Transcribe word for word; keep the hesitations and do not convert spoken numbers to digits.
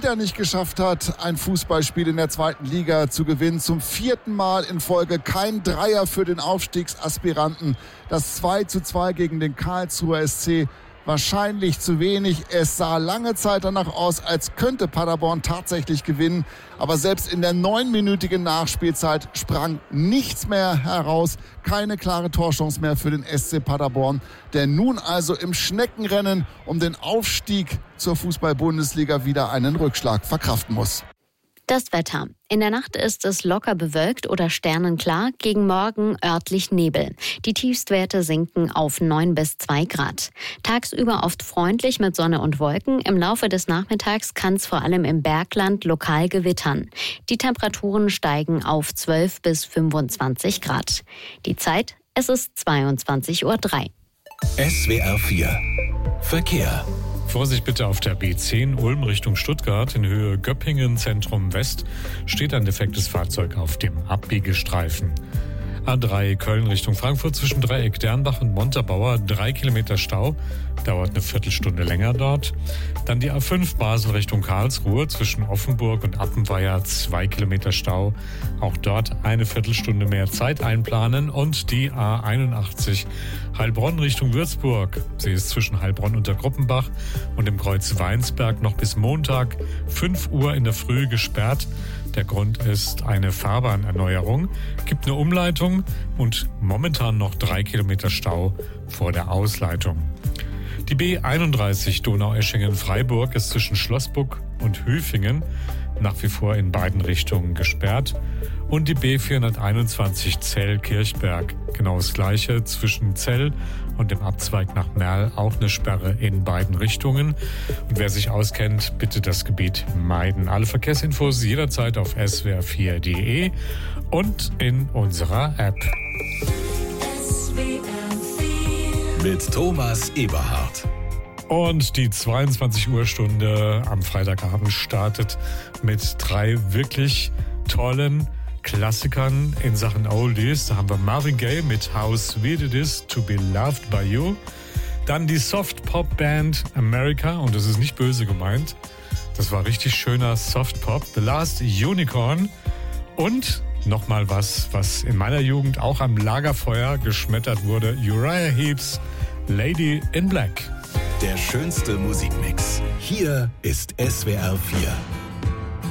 wieder nicht geschafft hat, ein Fußballspiel in der zweiten Liga zu gewinnen. Zum vierten Mal in Folge kein Dreier für den Aufstiegsaspiranten. Das zwei zu zwei gegen den Karlsruher S C. Wahrscheinlich zu wenig. Es sah lange Zeit danach aus, als könnte Paderborn tatsächlich gewinnen. Aber selbst in der neunminütigen Nachspielzeit sprang nichts mehr heraus. Keine klare Torchance mehr für den S C Paderborn, der nun also im Schneckenrennen um den Aufstieg zur Fußball-Bundesliga wieder einen Rückschlag verkraften muss. Das Wetter. In der Nacht ist es locker bewölkt oder sternenklar, gegen Morgen örtlich Nebel. Die Tiefstwerte sinken auf neun bis zwei Grad. Tagsüber oft freundlich mit Sonne und Wolken. Im Laufe des Nachmittags kann es vor allem im Bergland lokal gewittern. Die Temperaturen steigen auf zwölf bis fünfundzwanzig Grad. Die Zeit, es ist zweiundzwanzig Uhr drei. S W R vier Verkehr. Vorsicht bitte auf der B zehn Ulm Richtung Stuttgart in Höhe Göppingen Zentrum West steht ein defektes Fahrzeug auf dem Abbiegestreifen. A drei Köln Richtung Frankfurt zwischen Dreieck Dernbach und Montabaur, drei Kilometer Stau, dauert eine Viertelstunde länger dort. Dann die A fünf Basel Richtung Karlsruhe zwischen Offenburg und Appenweier, zwei Kilometer Stau, auch dort eine Viertelstunde mehr Zeit einplanen. Und die A einundachtzig Heilbronn Richtung Würzburg, sie ist zwischen Heilbronn unter Gruppenbach und dem Kreuz Weinsberg noch bis Montag fünf Uhr in der Früh gesperrt. Der Grund ist eine Fahrbahnerneuerung, gibt eine Umleitung und momentan noch drei Kilometer Stau vor der Ausleitung. Die B einunddreißig Donaueschingen-Freiburg ist zwischen Schlossburg und Hüfingen nach wie vor in beiden Richtungen gesperrt. Und die B vierhunderteinundzwanzig Zell-Kirchberg, genau das gleiche zwischen Zell und dem Abzweig nach Merl, auch eine Sperre in beiden Richtungen. Und wer sich auskennt, bitte das Gebiet meiden. Alle Verkehrsinfos jederzeit auf S W R vier Punkt D E und in unserer App. S W R vier mit Thomas Eberhardt. Und die zweiundzwanzig Uhr Stunde am Freitagabend startet mit drei wirklich tollen Klassikern in Sachen Oldies. Da haben wir Marvin Gaye mit How Sweet It Is to Be Loved by You. Dann die Soft-Pop-Band America, und das ist nicht böse gemeint. Das war richtig schöner Soft-Pop. The Last Unicorn. Und nochmal was, was in meiner Jugend auch am Lagerfeuer geschmettert wurde. Uriah Heeps, Lady in Black. Der schönste Musikmix. Hier ist S W R vier.